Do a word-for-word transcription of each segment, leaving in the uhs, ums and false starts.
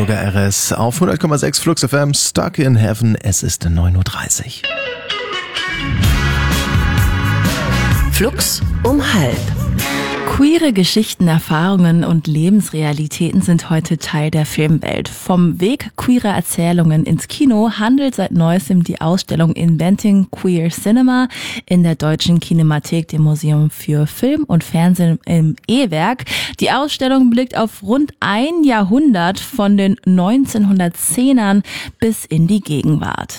Hamburger R S auf hundert Komma sechs Flux F M, Stuck in Heaven. Es ist neun Uhr dreißig. Flux um halb. Queere Geschichten, Erfahrungen und Lebensrealitäten sind heute Teil der Filmwelt. Vom Weg queerer Erzählungen ins Kino handelt seit neuestem die Ausstellung Inventing Queer Cinema in der Deutschen Kinemathek, dem Museum für Film und Fernsehen im E-Werk. Die Ausstellung blickt auf rund ein Jahrhundert von den neunzehnhundertzehnern bis in die Gegenwart.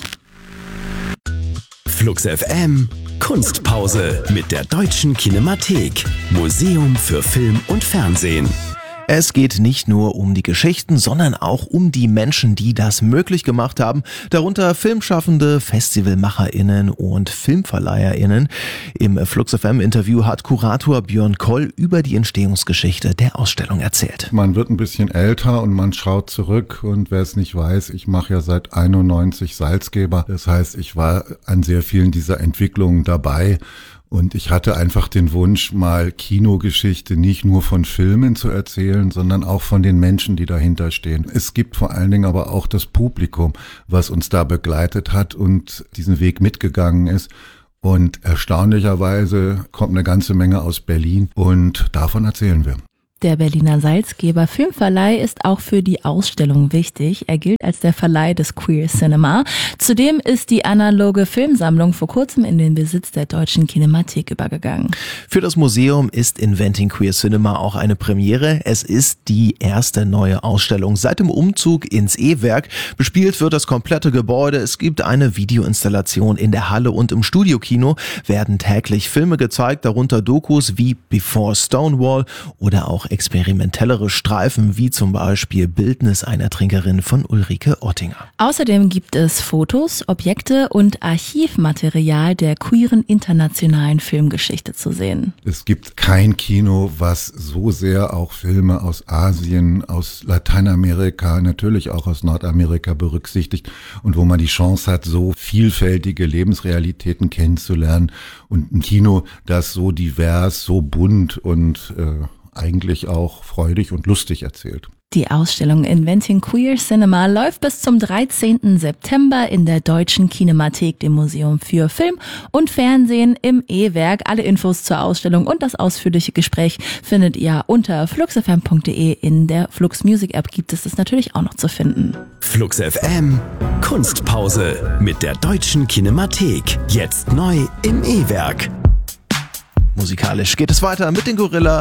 Flux F M Kunstpause mit der Deutschen Kinemathek, Museum für Film und Fernsehen. Es geht nicht nur um die Geschichten, sondern auch um die Menschen, die das möglich gemacht haben, darunter Filmschaffende, FestivalmacherInnen und FilmverleiherInnen. Im Flux F M Interview hat Kurator Björn Koll über die Entstehungsgeschichte der Ausstellung erzählt. Man wird ein bisschen älter und man schaut zurück, und wer es nicht weiß, ich mache ja seit einundneunzig Salzgeber. Das heißt, ich war an sehr vielen dieser Entwicklungen dabei. Und ich hatte einfach den Wunsch, mal Kinogeschichte nicht nur von Filmen zu erzählen, sondern auch von den Menschen, die dahinter stehen. Es gibt vor allen Dingen aber auch das Publikum, was uns da begleitet hat und diesen Weg mitgegangen ist. Und erstaunlicherweise kommt eine ganze Menge aus Berlin, und davon erzählen wir. Der Berliner Salzgeber Filmverleih ist auch für die Ausstellung wichtig. Er gilt als der Verleih des Queer Cinema. Zudem ist die analoge Filmsammlung vor kurzem in den Besitz der Deutschen Kinemathek übergegangen. Für das Museum ist Inventing Queer Cinema auch eine Premiere. Es ist die erste neue Ausstellung seit dem Umzug ins E-Werk. Bespielt wird das komplette Gebäude. Es gibt eine Videoinstallation in der Halle, und im Studiokino werden täglich Filme gezeigt, darunter Dokus wie Before Stonewall oder auch experimentellere Streifen wie zum Beispiel Bildnis einer Trinkerin von Ulrike Ottinger. Außerdem gibt es Fotos, Objekte und Archivmaterial der queeren internationalen Filmgeschichte zu sehen. Es gibt kein Kino, was so sehr auch Filme aus Asien, aus Lateinamerika, natürlich auch aus Nordamerika berücksichtigt, und wo man die Chance hat, so vielfältige Lebensrealitäten kennenzulernen, und ein Kino, das so divers, so bunt und äh, eigentlich auch freudig und lustig erzählt. Die Ausstellung Inventing Queer Cinema läuft bis zum dreizehnten September in der Deutschen Kinemathek, dem Museum für Film und Fernsehen im E-Werk. Alle Infos zur Ausstellung und das ausführliche Gespräch findet ihr unter fluxfm punkt de. In der Flux Music App gibt es das natürlich auch noch zu finden. Flux F M Kunstpause mit der Deutschen Kinemathek. Jetzt neu im E-Werk. Musikalisch geht es weiter mit den Gorilla.